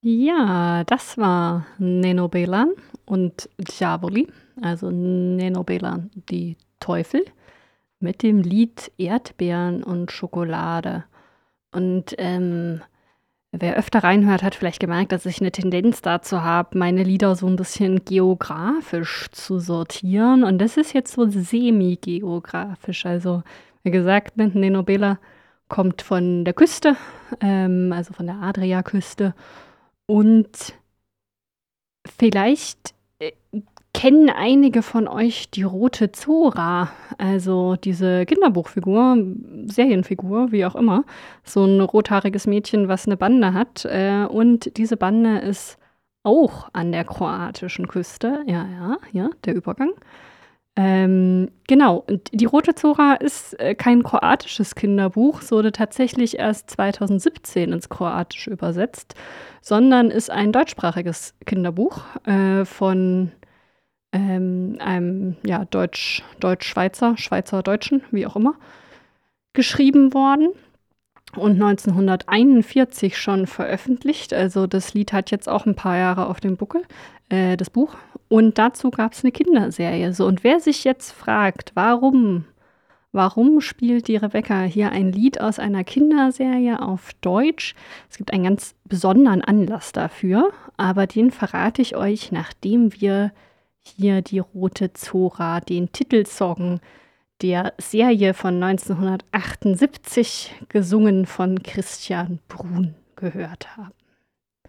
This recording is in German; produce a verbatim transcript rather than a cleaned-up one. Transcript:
Ja, das war Neno Belan und Diavoli, also Neno Belan, die Teufel, mit dem Lied „Erdbeeren und Schokolade“. Und, ähm, wer öfter reinhört, hat vielleicht gemerkt, dass ich 'ne Tendenz dazu habe, meine Lieder so 'n bisschen geografisch zu sortieren. Und das ist jetzt so semi-geografisch. Also, wie gesagt, ne, Neno Bela kommt von der Küste, ähm, also von der Adriaküste. Und vielleicht, äh, kennen einige von euch die Rote Zora, also diese Kinderbuchfigur, Serienfigur, wie auch immer. So 'n rothaariges Mädchen, was 'ne Bande hat. Äh, und diese Bande ist auch an der kroatischen Küste. Ja, ja, ja, der Übergang. Ähm, genau, und die Rote Zora ist, äh, kein kroatisches Kinderbuch. Es wurde tatsächlich erst zweitausendsiebzehn ins Kroatische übersetzt, sondern ist ein deutschsprachiges Kinderbuch, äh, von, ähm, einem, ja, Deutsch Deutsch-Schweizer, Schweizer-Deutschen, wie auch immer, geschrieben worden und neunzehnhunderteinundvierzig schon veröffentlicht. Also, das Lied hat jetzt auch 'n paar Jahre auf dem Buckel, äh, das Buch. Und dazu gab's 'ne Kinderserie. So, und wer sich jetzt fragt: „Warum warum spielt die Rebecca hier ein Lied aus einer Kinderserie auf Deutsch?“ Es gibt einen ganz besonderen Anlass dafür, aber den verrate ich euch, nachdem wir hier die Rote Zora, den Titelsong der Serie von neunzehnhundertachtundsiebzig, gesungen von Christian Bruhn, gehört haben.